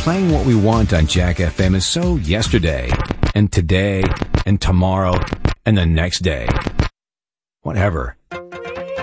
playing what we want on Jack FM is so yesterday, and today, and tomorrow, and the next day. Whatever.